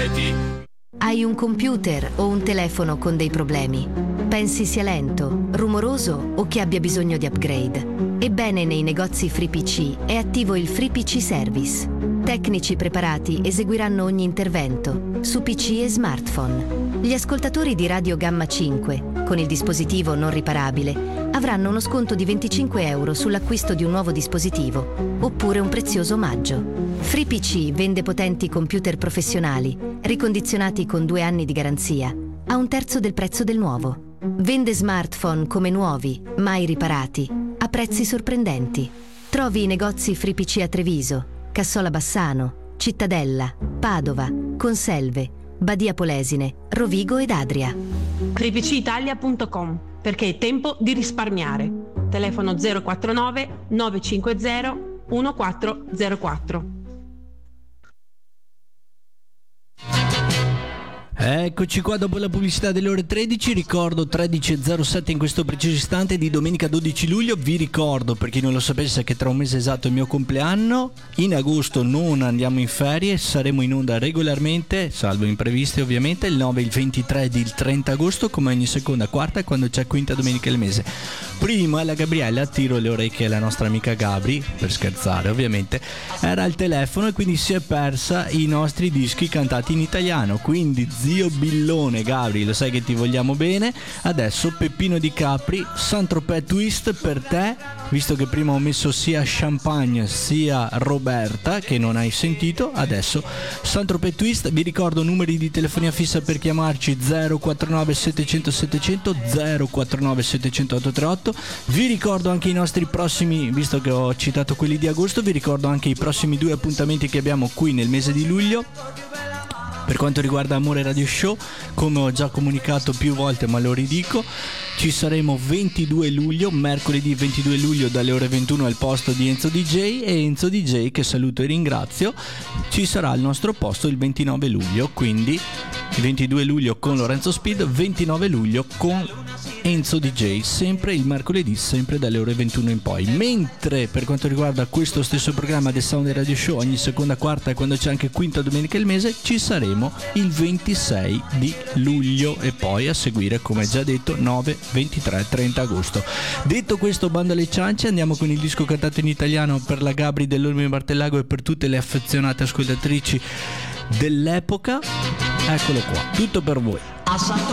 reti. Hai un computer o un telefono con dei problemi? Pensi sia lento, rumoroso o che abbia bisogno di upgrade? Ebbene, nei negozi FreePC è attivo il FreePC Service. Tecnici preparati eseguiranno ogni intervento su PC e smartphone. Gli ascoltatori di Radio Gamma 5, con il dispositivo non riparabile, avranno uno sconto di 25 euro sull'acquisto di un nuovo dispositivo, oppure un prezioso omaggio. FreePC vende potenti computer professionali, ricondizionati con 2 anni di garanzia, a 1/3 del prezzo del nuovo. Vende smartphone come nuovi, mai riparati, a prezzi sorprendenti. Trovi i negozi FreePC a Treviso, Cassola Bassano, Cittadella, Padova, Conselve, Badia Polesine, Rovigo ed Adria. FreePCItalia.com, perché è tempo di risparmiare. Telefono 049 950 1404. Eccoci qua dopo la pubblicità delle ore 13, ricordo 13.07 in questo preciso istante di domenica 12 luglio, vi ricordo per chi non lo sapesse che tra un mese esatto è il mio compleanno, in agosto non andiamo in ferie, saremo in onda regolarmente, salvo imprevisti ovviamente, il 9, il 23 ed il 30 agosto come ogni seconda, quarta e quando c'è quinta domenica del mese. Prima la Gabriella, tiro le orecchie alla nostra amica Gabri, per scherzare ovviamente, era al telefono e quindi si è persa i nostri dischi cantati in italiano, quindi zio Billone, Gabri, lo sai che ti vogliamo bene. Adesso Peppino Di Capri, Saint-Tropez Twist per te, visto che prima ho messo sia Champagne sia Roberta che non hai sentito, adesso Saint-Tropez Twist. Vi ricordo numeri di telefonia fissa per chiamarci 049 700 700 049 700 838. Vi ricordo anche i nostri prossimi, visto che ho citato quelli di agosto, vi ricordo anche i prossimi 2 appuntamenti che abbiamo qui nel mese di luglio. Per quanto riguarda Amore Radio Show, come ho già comunicato più volte ma lo ridico, ci saremo 22 luglio, mercoledì 22 luglio dalle ore 21 al posto di Enzo DJ, e Enzo DJ, che saluto e ringrazio, ci sarà al nostro posto il 29 luglio, quindi il 22 luglio con Lorenzo Speed, 29 luglio con Enzo DJ, sempre il mercoledì, sempre dalle ore 21 in poi. Mentre per quanto riguarda questo stesso programma The Sound Radio Show, ogni seconda, quarta e quando c'è anche quinta domenica del mese, ci saremo il 26 di luglio e poi a seguire, come già detto, 9, 23, 30 agosto. Detto questo, bando alle ciance, andiamo con il disco cantato in italiano per la Gabri dell'Olmo Martellago e per tutte le affezionate ascoltatrici dell'epoca. Eccolo qua, tutto per voi.